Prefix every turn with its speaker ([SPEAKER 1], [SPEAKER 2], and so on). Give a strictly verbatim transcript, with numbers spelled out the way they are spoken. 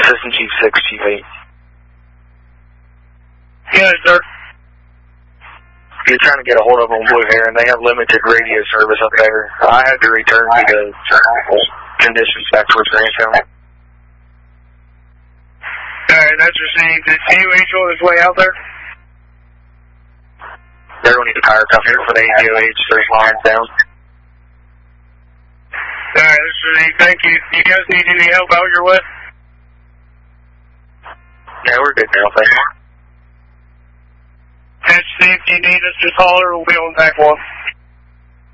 [SPEAKER 1] Assistant Chief six, Chief eight.
[SPEAKER 2] Yes, sir.
[SPEAKER 1] You're trying to get a hold of them on Blue Heron. They have limited radio service up there. I had to return because conditions back towards Grandtown.
[SPEAKER 2] Alright, that's received. Is C U H on his way out there?
[SPEAKER 1] They're going to need a tire company for the A D O H. There's lines down.
[SPEAKER 2] Alright, that's received. Thank you. Do you guys need any help out your way?
[SPEAKER 1] Yeah, we're good now, thank you.
[SPEAKER 2] Catch C, if you need us, just holler. We'll be on back one.